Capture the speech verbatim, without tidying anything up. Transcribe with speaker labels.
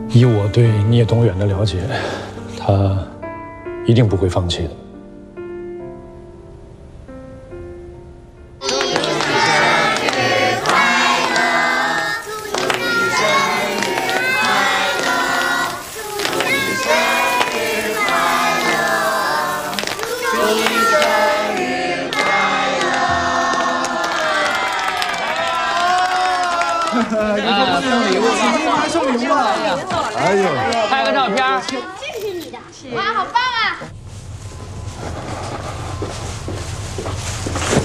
Speaker 1: 以我对聂东远的了解，他一定不会放弃的。
Speaker 2: 送礼物了，还送礼物了！哎呦，
Speaker 3: 拍个照片。
Speaker 4: 这是你的，哇，好棒啊！